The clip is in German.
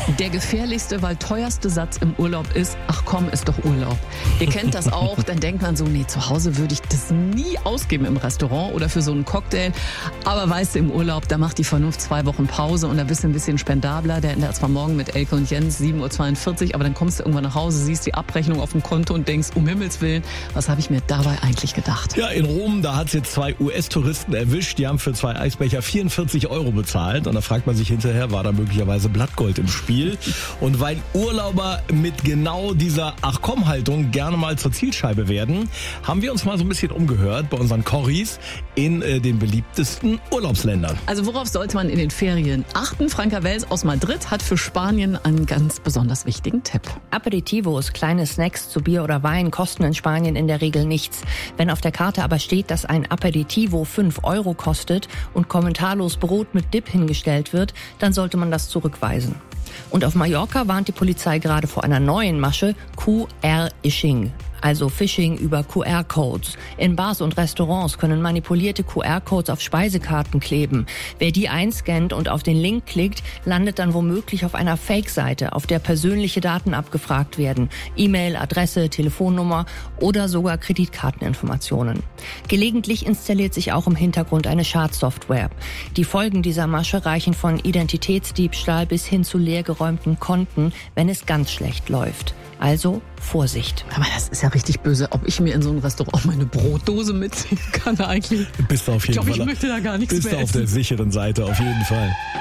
Der gefährlichste, weil teuerste Satz im Urlaub ist, ach komm, ist doch Urlaub. Ihr kennt das auch, dann denkt man so, nee, zu Hause würde ich das nie ausgeben im Restaurant oder für so einen Cocktail. Aber weißt du, im Urlaub, da macht die Vernunft 2 Wochen Pause und da bist du ein bisschen spendabler. Der endet zwar morgen mit Elke und Jens, 7:42 Uhr, aber dann kommst du irgendwann nach Hause, siehst die Abrechnung auf dem Konto und denkst, um Himmels Willen, was habe ich mir dabei eigentlich gedacht? Ja, in Rom, da hat es jetzt 2 US-Touristen erwischt, die haben für 2 Eisbecher 44 € bezahlt und da fragt man sich hinterher, war da möglicherweise Blattgold im Spiel? Und weil Urlauber mit genau dieser Ach-komm-Haltung gerne mal zur Zielscheibe werden, haben wir uns mal so ein bisschen umgehört bei unseren Corris in den beliebtesten Urlaubsländern. Also worauf sollte man in den Ferien achten? Franka Wels aus Madrid hat für Spanien einen ganz besonders wichtigen Tipp. Aperitivos, kleine Snacks zu Bier oder Wein, kosten in Spanien in der Regel nichts. Wenn auf der Karte aber steht, dass ein Aperitivo 5 € kostet und kommentarlos Brot mit Dip hingestellt wird, dann sollte man das zurückweisen. Und auf Mallorca warnt die Polizei gerade vor einer neuen Masche, QR-Ishing. Also Phishing über QR-Codes. In Bars und Restaurants können manipulierte QR-Codes auf Speisekarten kleben. Wer die einscannt und auf den Link klickt, landet dann womöglich auf einer Fake-Seite, auf der persönliche Daten abgefragt werden. E-Mail, Adresse, Telefonnummer oder sogar Kreditkarteninformationen. Gelegentlich installiert sich auch im Hintergrund eine Schadsoftware. Die Folgen dieser Masche reichen von Identitätsdiebstahl bis hin zu leergeräumten Konten, wenn es ganz schlecht läuft. Also Vorsicht. Aber das ist ja richtig böse, ob ich mir in so einem Restaurant meine Brotdose mitziehen kann eigentlich. Bist du auf jeden Fall. Ich möchte da gar nichts mehr Bist du auf der sicheren Seite, auf jeden Fall.